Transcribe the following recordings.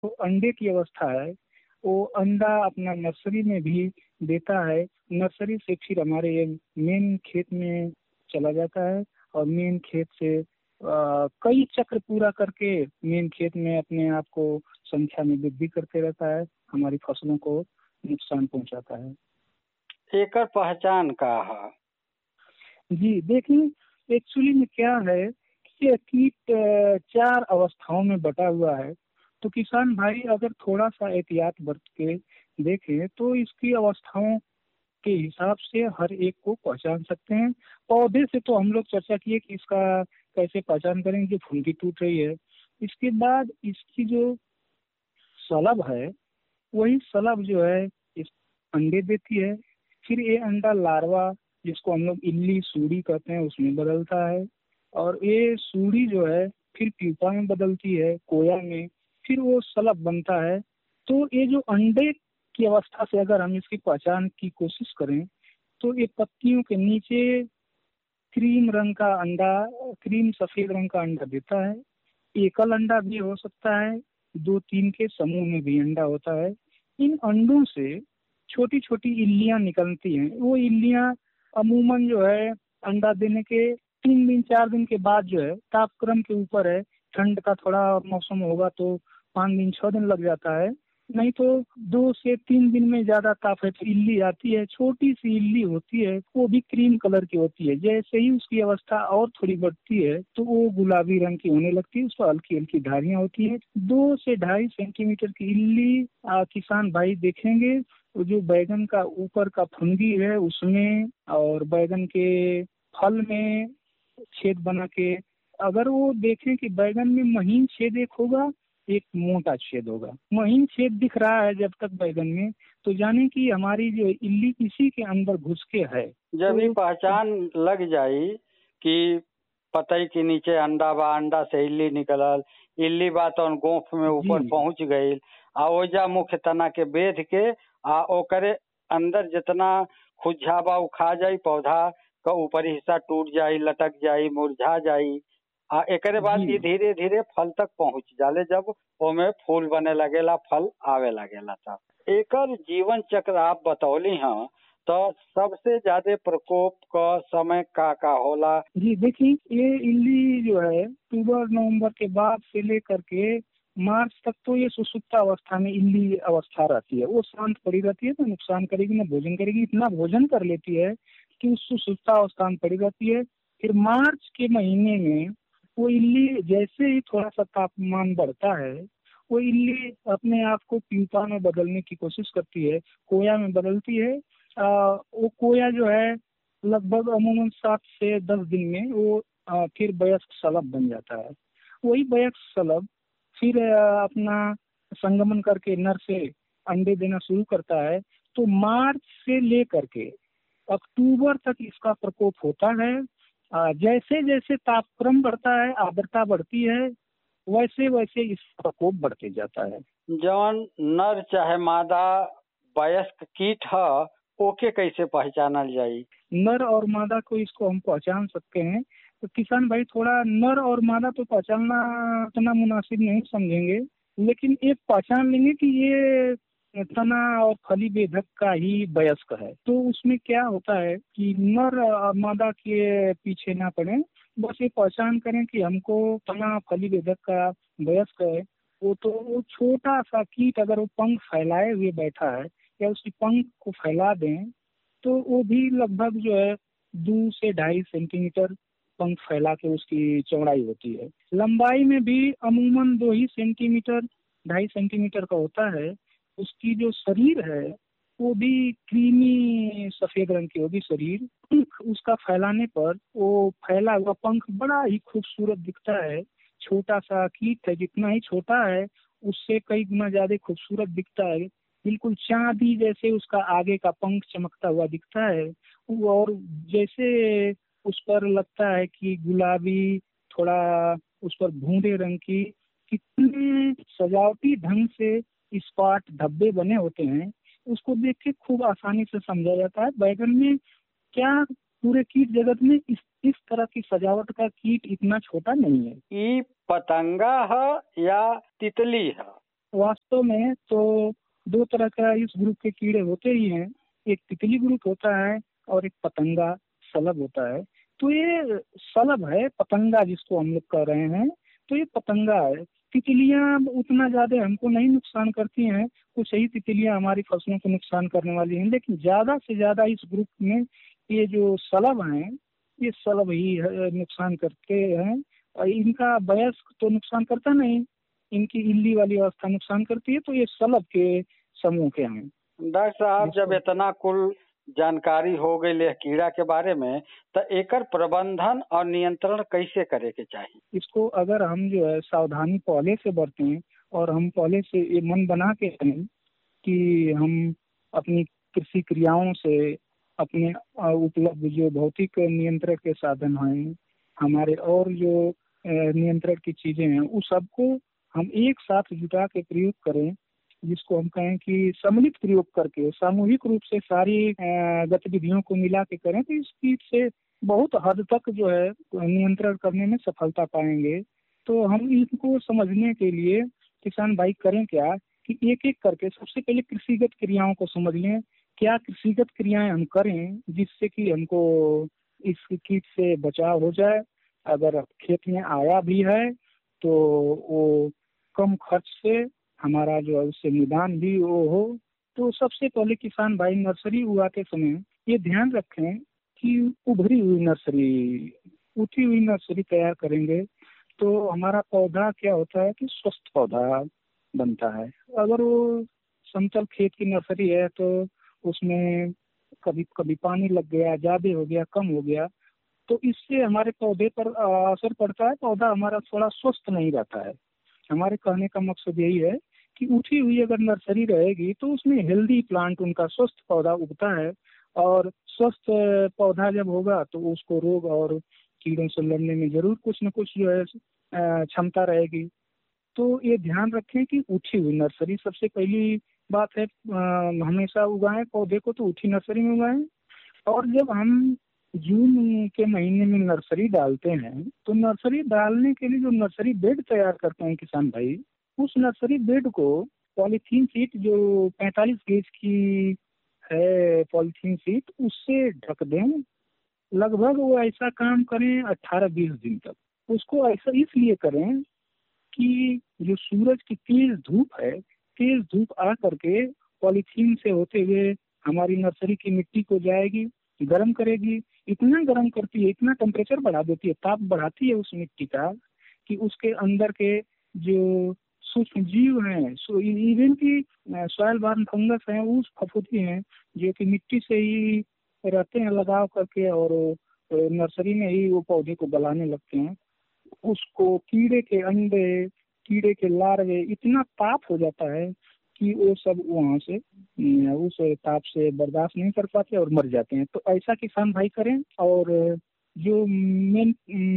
तो अंडे की अवस्था है, वो अंडा अपना नर्सरी में भी देता है। नर्सरी से फिर हमारे ये मेन खेत में चला जाता है और मेन खेत से कई चक्र पूरा करके मेन खेत में अपने आप को संख्या में वृद्धि करते रहता है, हमारी फसलों को नुकसान पहुंचाता है। एकर पहचान का है? जी देखिए, एक्चुअली में क्या है कि ये कीट चार अवस्थाओं में बटा हुआ है। तो किसान भाई अगर थोड़ा सा एहतियात बरत के देखें तो इसकी अवस्थाओं के हिसाब से हर एक को पहचान सकते हैं। पौधे से तो हम लोग चर्चा किए कि इसका कैसे पहचान करेंगे कि फुनगी टूट रही है। इसके बाद इसकी जो सलब है, वही सलब जो है इस अंडे देती है। फिर ये अंडा लार्वा, जिसको हम लोग इल्ली सूड़ी कहते हैं, उसमें बदलता है। और ये सूड़ी जो है फिर प्यूपा में बदलती है, कोया में। फिर वो सलब बनता है। तो ये जो अंडे की अवस्था से अगर हम इसकी पहचान की कोशिश करें तो ये पत्तियों के नीचे क्रीम रंग का अंडा, क्रीम सफेद रंग का अंडा देता है। एकल अंडा भी हो सकता है, दो तीन के समूह में भी अंडा होता है। इन अंडों से छोटी छोटी इल्लियां निकलती हैं। वो इल्लियां अमूमन जो है अंडा देने के 3 दिन 4 दिन के बाद जो है, तापक्रम के ऊपर है। ठंड का थोड़ा मौसम होगा तो 5 दिन 6 दिन लग जाता है, नहीं तो 2 से 3 दिन में ज्यादा ताप है तो इल्ली आती है। छोटी सी इल्ली होती है, वो भी क्रीम कलर की होती है। जैसे ही उसकी अवस्था और थोड़ी बढ़ती है तो वो गुलाबी रंग की होने लगती है, उस पर हल्की हल्की धारियां होती है। 2 से 2.5 सेंटीमीटर की इल्ली किसान भाई देखेंगे। वो जो बैगन का ऊपर का फुनगी है उसमें और बैगन के फल में छेद बना के, अगर वो देखें कि बैगन में महीन छेद एक होगा, एक मोटा छेद होगा। महीन छेद दिख रहा है जब तक बैगन में, तो जाने कि हमारी जो इल्ली इसी के अंदर घुस के है। जब ये तो पहचान लग जाई कि पतई के नीचे अंडा बा, अंडा से इल्ली निकलल, इल्ली बा तो गोफ में जी ऊपर पहुंच गई, आ ओजा मुख्य तना के बेध के आ ओकरे अंदर जितना खुज्जा बा उ खा जाई, पौधा का ऊपरी हिस्सा टूट जाई, लटक जाई, मुरझा जाई। आ एकरे बाद ये जी धीरे धीरे फल तक पहुंच जाले, जब ओमे फूल बने लगेला, फल आवे लगेला। तब एकर जीवन चक्र आप बतौली हैं, तो सबसे ज्यादा प्रकोप का समय का होला? जी देखिए, ये इल्ली जो है अक्टूबर नवंबर के बाद से लेकर के मार्च तक तो ये सुसुप्त अवस्था में इल्ली अवस्था रहती है। वो शांत पड़ी रहती है, तो नुकसान करेगी ना भोजन करेगी। इतना भोजन कर लेती है कि उस सुसुप्त अवस्था में पड़ी रहती है। फिर मार्च के महीने में वो इल्ली जैसे ही थोड़ा सा तापमान बढ़ता है, वो इल्ली अपने आप को प्यूपा में बदलने की कोशिश करती है, कोया में बदलती है। वो कोया जो है लगभग अमूमन 7 से 10 दिन में वो फिर वयस्क सलब बन जाता है। वही वयस्क सलब फिर अपना संगमन करके नर से अंडे देना शुरू करता है। तो मार्च से लेकर के अक्टूबर तक इसका प्रकोप होता है। जैसे जैसे तापक्रम बढ़ता है, आर्द्रता बढ़ती है, वैसे वैसे इसका प्रकोप बढ़ते जाता है। जौन नर चाहे मादा वयस्क कीट है, ओके कैसे पहचानल जाई? नर और मादा को इसको हम पहचान सकते हैं। तो किसान भाई थोड़ा नर और मादा तो पहचानना उतना मुनासिब नहीं समझेंगे, लेकिन एक पहचान लेंगे कि ये तना और फली बेधक का ही वयस्क है। तो उसमें क्या होता है कि नर और मादा के पीछे ना पड़े, बस ये पहचान करें कि हमको तना फली बेधक का वयस्क है। वो तो वो छोटा सा कीट अगर वो पंख फैलाए हुए बैठा है या उसकी पंख को फैला दें तो वो भी लगभग जो है 2 से 2.5 सेंटीमीटर पंख फैला के उसकी चौड़ाई होती है। लंबाई में भी अमूमन 2 ही सेंटीमीटर 2.5 सेंटीमीटर का होता है। उसकी जो शरीर है वो भी क्रीमी सफेद रंग की होगी शरीर। पंख उसका फैलाने पर वो फैला हुआ पंख बड़ा ही खूबसूरत दिखता है। छोटा सा कीट है, जितना ही छोटा है उससे कई गुना ज्यादा खूबसूरत दिखता है। बिल्कुल चांदी जैसे उसका आगे का पंख चमकता हुआ दिखता है। और जैसे उस पर लगता है कि गुलाबी, थोड़ा उस पर भूरे रंग की कितने सजावटी ढंग से स्पॉट धब्बे बने होते हैं, उसको देख के खूब आसानी से समझा जाता है बैगन में क्या पूरे कीट जगत में इस तरह की सजावट का कीट इतना छोटा नहीं है। ई पतंगा है या तितली है? वास्तव में तो दो तरह का इस ग्रुप के कीड़े होते ही हैं। एक तितली ग्रुप होता है और एक पतंगा शलभ होता है। तो ये शलभ है, पतंगा जिसको हम लोग कह रहे हैं, तो ये पतंगा है। तितलियां उतना ज्यादा हमको नहीं नुकसान करती हैं, कुछ ही तितलियां हमारी फसलों को नुकसान करने वाली हैं, लेकिन ज्यादा से ज्यादा इस ग्रुप में ये जो शलभ हैं, ये शलभ ही नुकसान करते हैं। और इनका वयस्क तो नुकसान करता नहीं, इनकी इल्ली वाली अवस्था नुकसान करती है। तो ये शलभ के समूह के हैं। डॉक्टर साहब, जब जिसको इतना कुल जानकारी हो गई ले कीड़ा के बारे में, तो एकर प्रबंधन और नियंत्रण कैसे करे के चाहिए? इसको अगर हम जो है सावधानी पहले से बरतें और हम पहले से ये मन बना के चलें कि हम अपनी कृषि क्रियाओं से अपने उपलब्ध जो भौतिक नियंत्रण के साधन हैं, हमारे और जो नियंत्रण की चीजें हैं, उस सबको हम एक साथ जुटा के प्रयोग करें, जिसको हम कहें कि सम्मिलित प्रयोग करके सामूहिक रूप से सारी गतिविधियों को मिला के करें, तो इस चीज से बहुत हद तक जो है नियंत्रण करने में सफलता पाएंगे। तो हम इनको समझने के लिए किसान भाई करें क्या कि एक एक करके सबसे पहले कृषिगत क्रियाओं को समझ लें। क्या कृषिगत क्रियाएं हम करें जिससे कि हमको इस कीट से बचाव हो जाए। अगर खेत में आया भी है तो वो कम खर्च से हमारा जो है उससे निदान भी वो हो। तो सबसे पहले किसान भाई नर्सरी उगाते समय ये ध्यान रखें कि उभरी हुई नर्सरी, उठी हुई नर्सरी तैयार करेंगे तो हमारा पौधा क्या होता है कि स्वस्थ पौधा बनता है। अगर वो समतल खेत की नर्सरी है तो उसमें कभी कभी पानी लग गया, ज्यादा हो गया, कम हो गया, तो इससे हमारे पौधे पर असर पड़ता है, पौधा हमारा थोड़ा स्वस्थ नहीं रहता है। हमारे कहने का मकसद यही है कि उठी हुई अगर नर्सरी रहेगी तो उसमें हेल्दी प्लांट, उनका स्वस्थ पौधा उगता है। और स्वस्थ पौधा जब होगा तो उसको रोग और कीड़ों से लड़ने में जरूर कुछ न कुछ जो है क्षमता रहेगी। तो ये ध्यान रखें कि उठी हुई नर्सरी सबसे पहली बात है। हमेशा उगाएं पौधे को तो उठी नर्सरी में उगाएं। और जब हम जून के महीने में नर्सरी डालते हैं तो नर्सरी डालने के लिए जो नर्सरी बेड तैयार करते हैं किसान भाई, उस नर्सरी बेड को पॉलीथीन शीट जो 45 गेज की है, पॉलीथीन शीट उससे ढक दें। लगभग वो ऐसा काम करें 18-20 दिन तक। उसको ऐसा इसलिए करें कि जो सूरज की तेज धूप है, तेज धूप आ करके पॉलीथीन से होते हुए हमारी नर्सरी की मिट्टी को जाएगी, गर्म करेगी। इतना गर्म करती है, इतना टेम्परेचर बढ़ा देती है, ताप बढ़ाती है उस मिट्टी का कि उसके अंदर के जो सूक्ष्म जीव हैं, इवन की सॉइल बॉर्न फंगस हैं, उस फफूंदी हैं जो कि मिट्टी से ही रहते हैं लगाव करके, और नर्सरी में ही वो पौधे को गलाने लगते हैं। उसको कीड़े के अंडे, कीड़े के लार्वे, इतना ताप हो जाता है कि वो सब वहां से उस ताप से बर्दाश्त नहीं कर पाते और मर जाते हैं। तो ऐसा किसान भाई करें। और जो मेन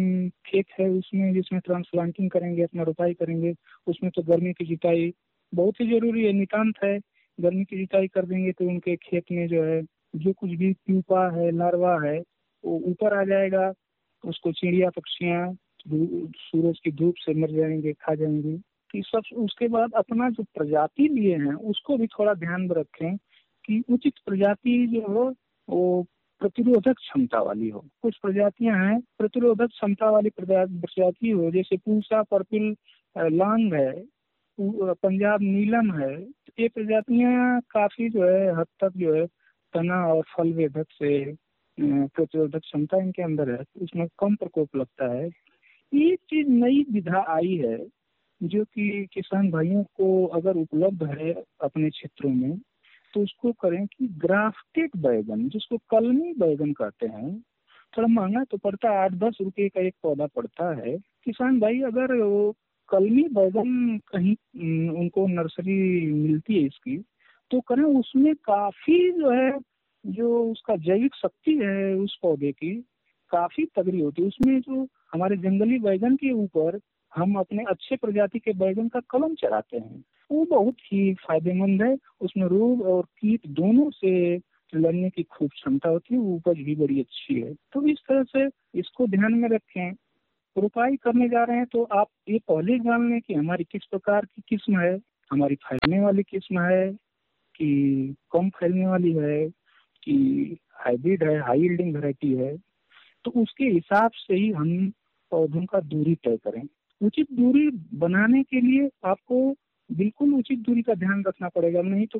खेत है उसमें जिसमें ट्रांसप्लांटिंग करेंगे, अपना रोपाई करेंगे, उसमें तो गर्मी की जुताई बहुत ही जरूरी है, नितांत है। गर्मी की जुताई कर देंगे तो उनके खेत में जो है जो कुछ भी प्यूपा है, लार्वा है, वो ऊपर आ जाएगा। उसको चिड़िया पक्षियाँ सूरज की धूप से मर जाएंगे, खा जाएंगे। कि सब उसके बाद अपना जो प्रजाति लिए हैं उसको भी थोड़ा ध्यान में रखें कि उचित प्रजाति जो हो वो प्रतिरोधक क्षमता वाली हो। कुछ प्रजातियां हैं प्रतिरोधक क्षमता वाली प्रजाति हो, जैसे पूसा पर्पिल लांग है, पंजाब नीलम है। तो ये प्रजातियां काफी जो है हद तक जो है तना और फल वेधक से प्रतिरोधक क्षमता इनके अंदर है, उसमें कम प्रकोप लगता है। एक चीज नई विधा आई है जो कि किसान भाइयों को अगर उपलब्ध है अपने क्षेत्रों में तो उसको करें कि ग्राफ्टेड बैगन, जिसको कलमी बैगन कहते हैं। थोड़ा महंगा तो पड़ता है, 8-10 रुपए का एक पौधा पड़ता है। किसान भाई अगर वो कलमी बैगन कहीं उनको नर्सरी मिलती है इसकी, तो करें। उसमें काफी जो है जो उसका जैविक शक्ति है उस पौधे की काफी तगड़ी होती है। उसमें जो हमारे जंगली बैगन के ऊपर हम अपने अच्छे प्रजाति के बैगन का कलम चढ़ाते हैं, वो बहुत ही फायदेमंद है। उसमें रोग और कीट दोनों से लड़ने की खूब क्षमता होती है, उपज भी बड़ी अच्छी है। तो इस तरह से इसको ध्यान में रखें। रोपाई करने जा रहे हैं तो आप ये पहले जान लें कि हमारी किस प्रकार की किस्म है, हमारी फैलने वाली किस्म है कि कम फैलने वाली है कि हाइब्रिड है, हाई यील्डिंग वैरायटी है, तो उसके हिसाब से ही हम पौधों का दूरी तय करें। उचित दूरी बनाने के लिए आपको बिल्कुल उचित दूरी का ध्यान रखना पड़ेगा, नहीं तो